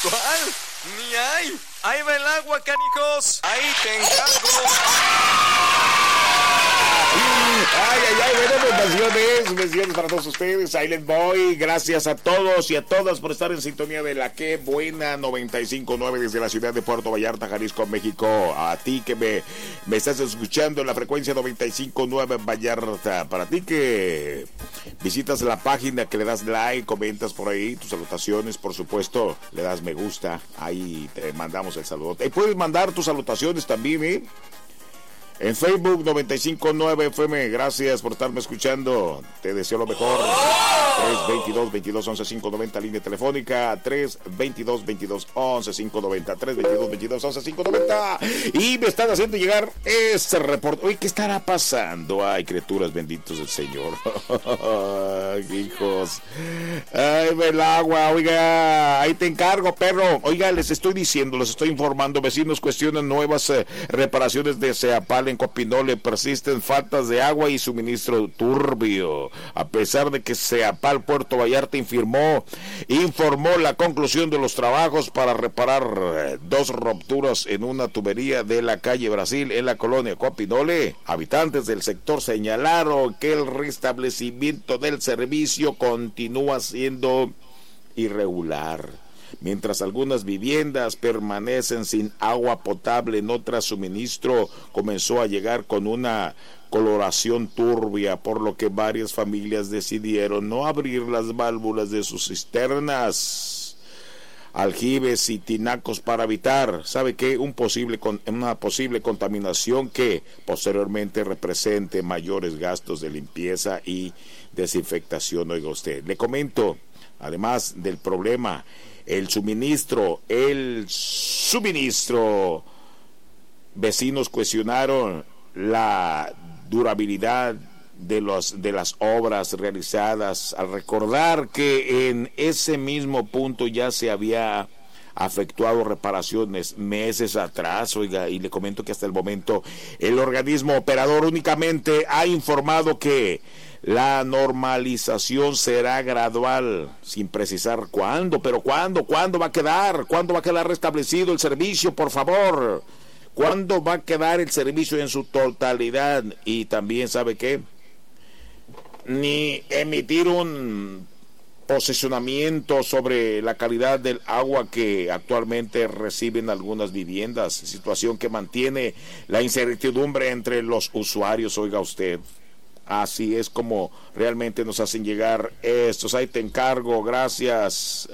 ¿Cuál? Ni hay. Ahí va el agua, canijos. Ahí te encargo. Buenas menciones para todos ustedes. Ahí les voy. Gracias a todos y a todas por estar en sintonía de la que buena 95.9 desde la ciudad de Puerto Vallarta, Jalisco, México. A ti que me estás escuchando en la frecuencia 95.9 Vallarta. Para ti que visitas la página, que le das like, comentas por ahí tus salutaciones, por supuesto, le das me gusta. Ahí te mandamos el saludo. Y puedes mandar tus salutaciones también, en Facebook 95.9 FM. Gracias por estarme escuchando. Te deseo lo mejor. 322-22-11-590, línea telefónica 322-22-11-590, 322-22-11-590. Y me están haciendo llegar este reporte. Oye, ¿qué estará pasando? Ay, criaturas benditos del Señor. Ay, hijos. Ay, el agua. Oiga, ahí te encargo, perro. Oiga, les estoy diciendo, les estoy informando. Vecinos cuestionan nuevas reparaciones de Ceapal en Copinole. Persisten faltas de agua y suministro turbio. A pesar de que Ceapal Puerto Vallarta informó la conclusión de los trabajos para reparar 2 rupturas en una tubería de la calle Brasil en la colonia Copinole. Habitantes del sector señalaron que el restablecimiento del servicio continúa siendo irregular, mientras algunas viviendas permanecen sin agua potable. En otras, suministro comenzó a llegar con una coloración turbia, por lo que varias familias decidieron no abrir las válvulas de sus cisternas, aljibes y tinacos para evitar, ¿sabe qué? Una posible contaminación que posteriormente represente mayores gastos de limpieza y desinfectación. Oiga usted, le comento, además del problema, el suministro, vecinos cuestionaron la durabilidad de las obras realizadas, al recordar que en ese mismo punto ya se había efectuado reparaciones meses atrás. Oiga, y le comento que hasta el momento el organismo operador únicamente ha informado que la normalización será gradual, sin precisar cuándo. Pero ¿cuándo va a quedar? ¿Cuándo va a quedar restablecido el servicio, por favor? ¿Cuándo va a quedar el servicio en su totalidad? Y también, ¿sabe qué? Ni emitir un posicionamiento sobre la calidad del agua que actualmente reciben algunas viviendas, situación que mantiene la incertidumbre entre los usuarios. Oiga usted, así es como realmente nos hacen llegar estos. Ahí te encargo, gracias.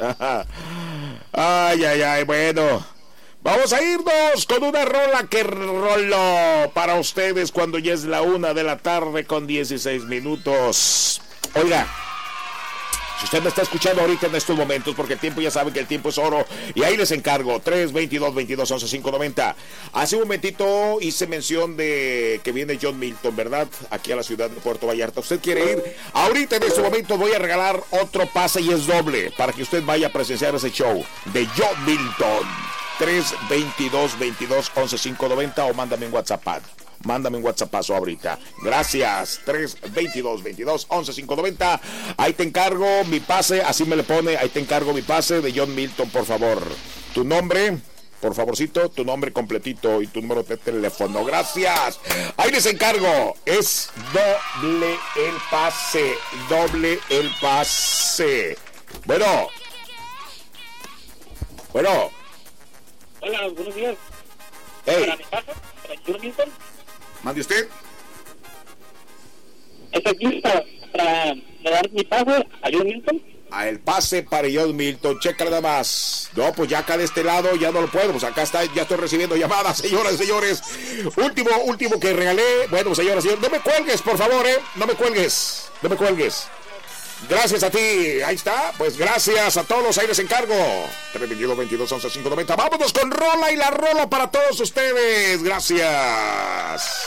Ay, bueno. Vamos a irnos con una rola que roló para ustedes cuando ya es la 1:00 con 16 minutos. Oiga, si usted me está escuchando ahorita en estos momentos, porque el tiempo, ya saben que el tiempo es oro, y ahí les encargo, 322-22-11-590. Hace un momentito hice mención de que viene John Milton, ¿verdad? Aquí a la ciudad de Puerto Vallarta. ¿Usted quiere ir? Ahorita en este momento voy a regalar otro pase y es doble, para que usted vaya a presenciar ese show de John Milton. 322-22-11-590 o mándame un WhatsApp. Mándame un WhatsAppazo ahorita. Gracias. 322-22-11-590. Ahí te encargo mi pase. Así me le pone. Ahí te encargo mi pase de John Milton, por favor. Tu nombre, por favorcito, tu nombre completito y tu número de teléfono. Gracias. Ahí les encargo. Es doble el pase. Doble el pase. Bueno. Hola, buenos días. Hey. ¿Para mi pase? ¿Para John Milton? ¿Mande usted? ¿Está aquí para dar mi pase a John Milton? A el pase para John Milton, checa nada más. No, pues ya acá de este lado ya no lo puedo, pues acá está, ya estoy recibiendo llamadas, señoras y señores. Último que regalé. Bueno, señoras y señores, no me cuelgues, por favor, no me cuelgues. Gracias a ti, ahí está, pues gracias a todos, ahí les encargo. 322-22-11-590, vámonos con rola y la rola para todos ustedes, gracias.